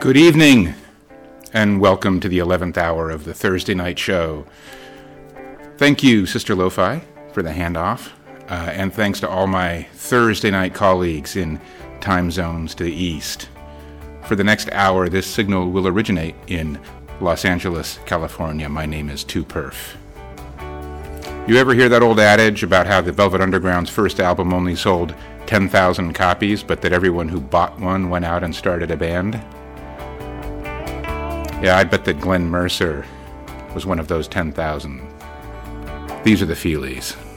Good evening, and welcome to the 11th hour of the Thursday night show. Thank you, Sister Lo-Fi, for the handoff, and thanks to all my Thursday night colleagues in time zones to the east. For the next hour, this signal will originate in Los Angeles, California. My name is 2Perf. You ever hear that old adage about how the Velvet Underground's first album only sold 10,000 copies, but that everyone who bought one went out and started a band? Yeah, I bet that Glenn Mercer was one of those 10,000. These are the Feelies.